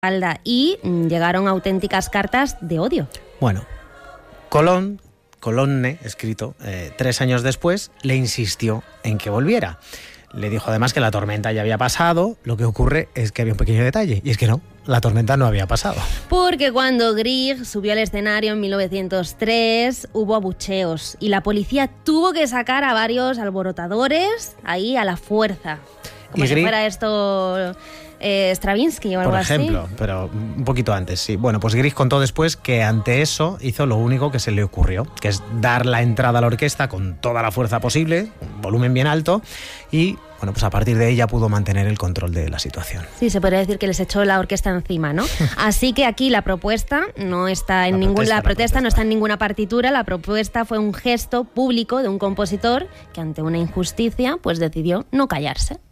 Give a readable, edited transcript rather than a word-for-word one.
y llegaron auténticas cartas de odio. Bueno, Colonne, escrito 3 años después, le insistió en que volviera. Le dijo además que la tormenta ya había pasado. Lo que ocurre es que había un pequeño detalle, y es que no, la tormenta no había pasado. Porque cuando Grieg subió al escenario en 1903 hubo abucheos y la policía tuvo que sacar a varios alborotadores ahí a la fuerza. Como si fuera esto Stravinsky o algo así. Por ejemplo, pero un poquito antes, sí. Bueno, pues Grieg contó después que ante eso hizo lo único que se le ocurrió, que es dar la entrada a la orquesta con toda la fuerza posible, un volumen bien alto, y bueno, pues a partir de ella pudo mantener el control de la situación. Sí, se podría decir que les echó la orquesta encima, ¿no? Así que aquí la propuesta no está en la protesta no está en ninguna partitura. La propuesta fue un gesto público de un compositor que ante una injusticia pues decidió no callarse.